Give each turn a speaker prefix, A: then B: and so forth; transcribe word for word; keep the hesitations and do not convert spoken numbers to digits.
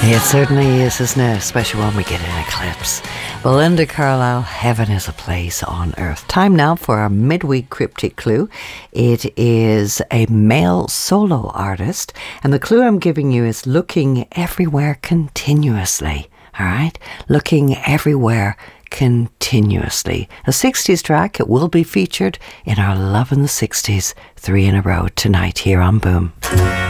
A: It certainly is, isn't it? Especially when we get an eclipse. Belinda Carlisle, Heaven is a Place on Earth. Time now for our midweek cryptic clue. It is a male solo artist, and the clue I'm giving you is looking everywhere continuously. All right? Looking everywhere continuously. A sixties track. It will be featured in our Love in the sixties three in a row tonight here on Boom.